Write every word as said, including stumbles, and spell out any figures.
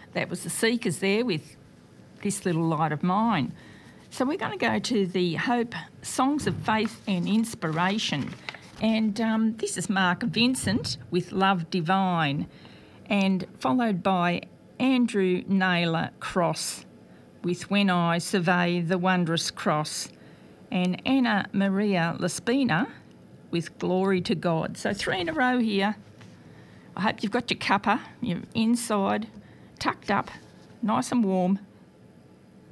That was the Seekers there with This Little Light of Mine. So we're going to go to the Hope Songs of Faith and Inspiration. And um, this is Mark Vincent with Love Divine, and followed by Andrew Naylor Cross with When I Survey the Wondrous Cross, and Anna Maria Laspina with Glory to God. So three in a row here. I hope you've got your cuppa, you're inside, tucked up, nice and warm.